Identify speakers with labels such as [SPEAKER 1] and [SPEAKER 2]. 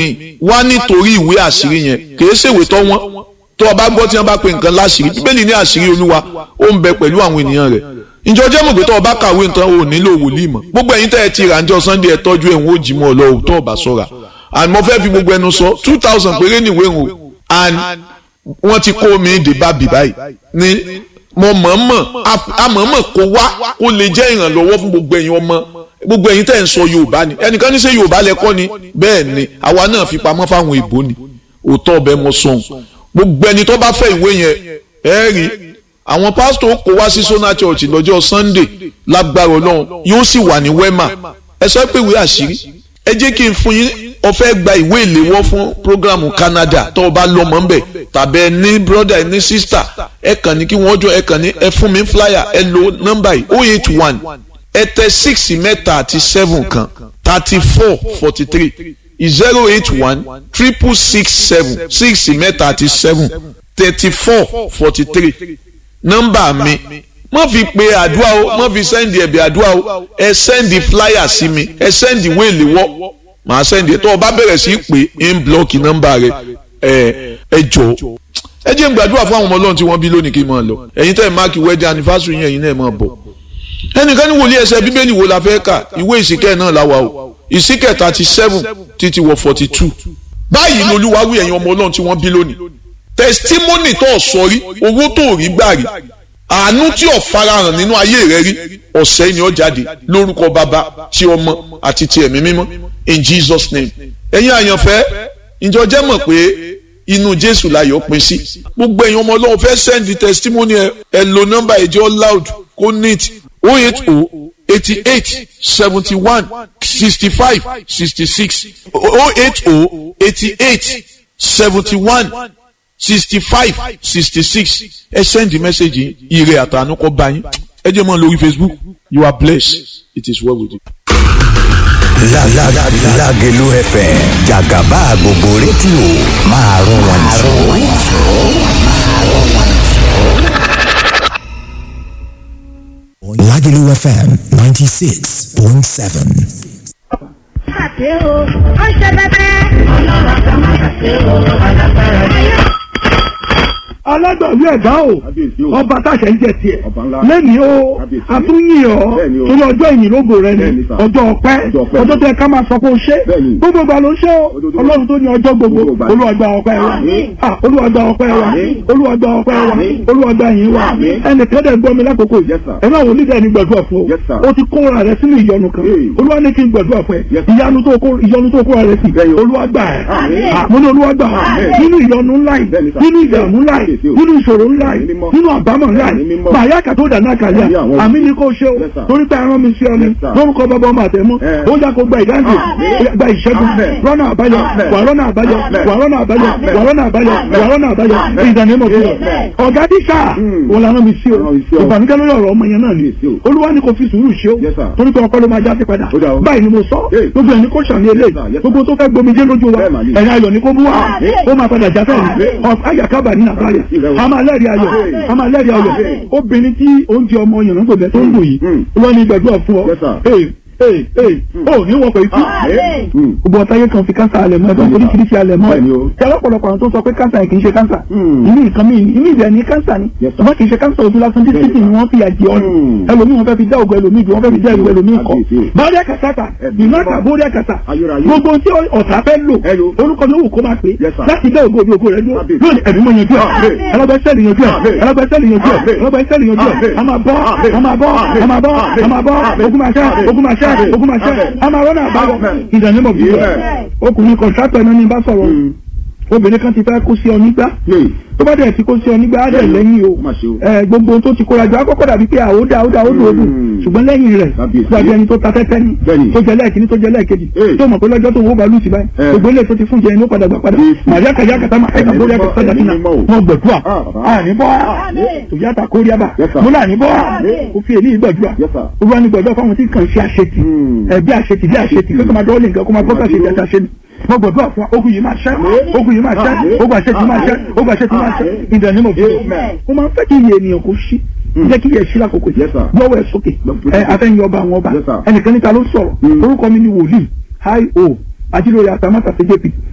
[SPEAKER 1] wá nítorí ìwé àṣírí yẹn kìí ṣèwé tó wọ́n tó o bá gbọ́ tí wọ́n bá pe nǹkan láṣírí bíbélì ní àṣírí olúwa ó ń bẹ pẹ̀lú àwọn ènìyàn rẹ̀ ǹjọ́ jẹ́ mọ̀ pé tó o bá kàwé nǹkan o nílò wòlíì mọ́ gbogbo ẹ̀yin tẹ́ ẹ ti rà ńjọ́ Sunday ẹ tọ́jú ẹ̀hún ó jí mọ́ ọ lọ tó o bá sọ̀ra and mo fẹ́ fi gbogbo ẹnu sọ 2000 péré níwé wọn and wọ́n ti kó mi dé bábì báyìí ní mo mọ̀ọ́mọ̀ kó wá kó lè jẹ́ ìrànlọ́wọ́ fún gbogbo ẹ̀yin ọmọ gbogbo ẹ̀yin tẹ́ ń sọ Yorùbá ni ẹnìkan ní ṣe Yorùbá lẹ́kọ́ ni bẹ́ẹ̀ ni àwa náà fi pamọ́ fáwọn ìbò ni òótọ́ ọbẹ̀ mọ sọ̀hún gbogbo ẹni tó bá fẹ́ ìwé yẹn ẹ rí àwọn pásítọ̀ kó wá sí Sona Church lọ́jọ́ Sunday lágbára Ọlọ́run yóò sì wà ní Wema ẹ sọ pé ìwé àṣírí ẹ jẹ́ kí n fún yín ó fẹ́ gba ìwé ìléwọ́ fún programu Canada tó o bá lọ́mọ ńbẹ̀ tàbí ẹ ní brother ẹ ní sister ẹ kàn ní kí wọ́n jọ ẹ kàn ní ẹ fún mi flyer ẹ lo nọ́mbà yìí 081 ẹ tẹ 6 mẹ́ta àti 7 kan 3443 081 667 6 mẹ́ta àti 7 3443 nọ́mbà mi má fi pe àdúrà o má fi sẹ́ndì ẹ̀bẹ̀ àdúrà o ẹ sẹ́ndì flyer sí mi ẹ sẹ́ndì ìwé ìléwọ́ màá sẹ́ndì ẹ̀ tó o bá bẹ̀rẹ̀ sí pé ń blọ́ọ̀kì nọ́mbà rẹ ẹ jọ ẹ jẹ́ n gbàdúrà fún àwọn ọmọ Ọlọ́run tí wọ́n bí lónìí kí n máa lọ ẹ̀yin tẹ́ ẹ̀ máàkì wedding anniversary yẹn ẹ̀yin náà máa bọ̀ ẹnìkan ní wòlíì ẹsẹ̀ bíbélì wo la fẹ́ kà ìwé ìsìkẹ́ náà láwa o ìsìkẹ́ 37 títí wọ 42 báyìí lolúwa wí ẹ̀yin ọmọ Ọlọ́run tí wọ́n bí lónìí testimony tó sọrí owó tó rí gbà rí àánú tí ò farahàn nínú ayé rẹ rí ọ̀sẹ̀ ni ó jáde lórúkọ bàbá tí ọmọ àti ti ẹ̀mí mímọ́ in Jesus name ẹ̀yin àyànfẹ́ ǹjọ́ jẹ́ mọ̀ pé inú Jésù láyọ̀ pín sí gbogbo ẹ̀yin ọmọ Ọlọ́run fẹ́ send the testimony ẹ lo nọ́mbà ẹ̀jẹ̀ loud kó neat 080 88 71 65 66 080 88 71 65 66 ẹ send the message ire àtànú kọ bá yín ẹ jẹ́ mọ́ lórí Facebook you are blessed it is well with you.
[SPEAKER 2] Lágelú FM jàgàbá gbogbo rédíò máa rún wọn jù. Lágelú FM 96.7.
[SPEAKER 3] Àti o, ó ṣe bẹ́bẹ́. Ọlọ́run àti máa ṣe o, alágbára ni.
[SPEAKER 4] alágbàwí ẹ̀dá o ọba táṣẹ ń jẹ tiẹ̀ lẹ́nìí o àtúnyìn ọ́ torí ọjọ́ ìyìnlógo rẹ ni ọjọ́ ọpẹ́ ọjọ́ tẹ ká máa sọ pé o ṣe gbogbo ìgbà ló ṣe o ọlọ́run tó ní ọjọ́ gbogbo Olúwa gba ọpẹ́ wa Olúwa gba ọpẹ́ wa Olúwa gba ọpẹ́ wa Olúwa gba ìyìn wa ẹnìkan dẹ̀ gbọ́ mi lákòókò yìí ẹ náà wò ní dẹ̀ ní gbàdúrà fún o ti kóra rẹ sínú ìyọnu kan Olúwa ní kí n gbàdúrà fún ẹ ìyanu tó kóra rẹ sí Olúwa gbà ẹ mo ní Olúwa gbà nínú ìyọnu ńlá yìí nínú ìdààmú ńlá yìí nínú ìṣòro ńlá yìí nínú àbámọ̀ ńlá yìí bàyá kàtó dáná kàlíà àmì ní kò ṣe o torí pé arán mi sí ọ ni lórúkọ bàbá ọmọ àtẹmú ó yá kó gba ìdáǹdè gba ìṣẹ́gun rọ́nà àbáyọ wà rọ́nà àbáyọ wà rọ́nà àbáyọ wà rọ́nà àbáyọ wà rọ́nà àbáyọ ìdánimọ̀ fún ọ. ọ̀gá díṣà òun làrán mi sí o ìbànújẹ́ lórí ọ̀rọ̀ ọmọ yẹn náà ni Olúwa ní kò fi sùúrù ṣe o torí pé ọpẹ́ ló máa jáde padà báyìí ni mo sọ gbogbo ẹni kó ṣàmì eléyìí gbogbo tó fẹ́ gbomijé lójú wa ẹ̀yà ayọ̀ ni kó mú wa ó máa padà já fẹ́ẹ̀ ayàkábà ní àbáyà a máa lẹ́rìí ayọ̀ a máa lẹ́rìí ayọ̀ obìnrin tí oúnjẹ ọmọ yẹn ń gbòbẹ tó ń lò yìí wọ́n ní gbẹ̀dúrà fún ọ ó ní wọ́n pẹ̀ ikú gbogbo ọ̀táyé kan fi kánsà alẹ̀ mọ́ ẹ̀dọ́n oríṣiríṣi alẹ̀ mọ́ tí ọlọ́pọ̀lọpọ̀ àwọn tó sọ pé kánsà yìí kì í ṣe kánsà ìmí nǹkan mi ìmí ìbẹ̀ ní kánsà ni ọmọ kì í ṣe kánsà ojú lásán títí ni wọ́n fi àjẹ ọ̀nù ẹlòmíì wọ́n fẹ́ fi dá ògùn ẹlòmíì wọ́n fẹ́ fi dá ìwé ẹlòmíì kọ́ bọ́ọ̀dẹ́ kàtàkà ìnáta bọ́ọ̀dẹ́ kàtà gbogbo tí ọ̀tá fẹ́ lò orúkọ ló wù kó máa pè láti dá ògùn ògùn rẹ lónìí ẹ̀mí mọ̀ yanjú ẹ̀ ẹlọ́gbẹ́sẹ̀lì yanjú ẹ̀ ẹlọ́gbẹ́sẹ̀lì yanjú ẹ̀ ẹlọ́gbẹ́sẹ̀lì yanjú ẹ̀ a máa bọ́ ogun máa ṣẹ́ amarona àbáwọ̀ ìdánimọ̀ bí wọ́n ọkùnrin kọ̀ǹtrátọ̀ ẹ̀nà ní bá sọ̀rọ̀ obìnrin kan ti fẹ́ kó sí ọ nígbà tó bá dẹ̀ ti kó sí ọ nígbà á dẹ̀ lẹ́yìn o gbogbo tó ti kóra jọ akọ́kọ́ dàbí pé àwòdà odò ṣùgbọ́n lẹ́yìn rẹ̀ gbàgbé ẹni tó ta tẹ́tẹ́ ní tó jẹ lẹ́ẹ̀kíní tó jẹ lẹ́ẹ̀kejì tó mọ̀ pé lọ́jọ́ tó wọ́n bá lù sí báyìí gbogbo ilé tó ti fún jẹ inú padà gbà padà màríà kàyà kàtà máa ẹ̀ka lórí ẹ̀ka sọ́jà sínú wọn gbẹ̀dúà àníbọ̀ tòyàtà kóríàbà múlà àníbọ̀ ó fi èlé ìgbẹ̀dúà olúwa ní gbẹ̀dúà fáwọn tí kàn ṣe àṣetì bí àṣetì kó máa dọ́ọ̀lì nǹkan kó máa gbọ́dọ̀ ṣe ìjà ṣe ni mo gbọ́dọ̀ fún ogun yìí máa ṣẹ́ ogun àṣetì máa ṣẹ́ ogun àṣetì máa ṣẹ́ ìdánimọ̀ bí ó máa ń fẹ́ kí iye ènìyàn kò ṣí jẹ́ kí iye ṣí lákòókò yìí lọ́wọ́ ẹ̀ sókè afẹ́yìn ọba àwọn ọba ẹnìkan níta ló sọ̀rọ̀ orúkọ mi ni wòlíì hi o ajílórí àtàmátà cjp